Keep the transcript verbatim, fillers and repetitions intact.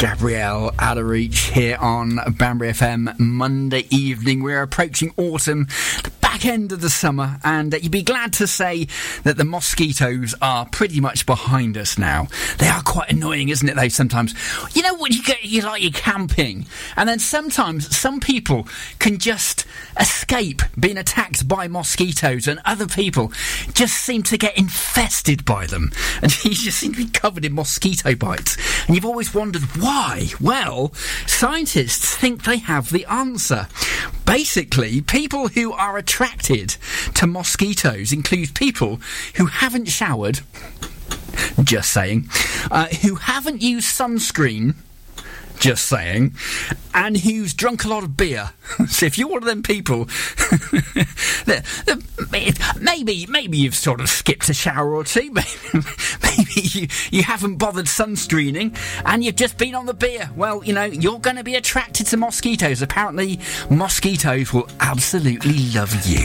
Gabrielle out of reach here on Banbury F M Monday evening. We're approaching autumn, the back end of the summer, and uh, you'd be glad to say that the mosquitoes are pretty much behind us now. They are quite annoying, isn't it, though, sometimes? You know what, you get, you like you're camping, and then sometimes some people can just escape being attacked by mosquitoes, and other people just seem to get infested by them, and you just seem to be covered in mosquito bites, and you've always wondered why. Well, scientists think they have the answer. Basically, people who are attracted to mosquitoes include people who haven't showered, just saying, uh, who haven't used sunscreen, just saying, and who's drunk a lot of beer. So if you're one of them people, maybe maybe you've sort of skipped a shower or two, maybe, maybe you, you haven't bothered sunscreening, and you've just been on the beer. Well, you know, you're going to be attracted to mosquitoes. Apparently, mosquitoes will absolutely love you.